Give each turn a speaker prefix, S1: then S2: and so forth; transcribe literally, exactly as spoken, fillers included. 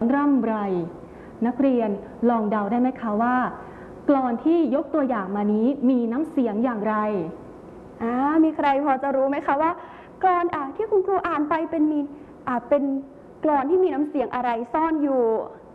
S1: ร่ำไรนักเรียนลองเดาได้ไหมคะว่ากลอนที่ยกตัวอย่างมานี้มีน้ำเสียงอย่างไร
S2: อ่ามีใครพอจะรู้ไหมคะว่ากลอนอ่ะที่คุณครูอ่านไปเป็นมีอ่าเป็นกลอนที่มีน้ำเสียงอะไรซ่อนอยู่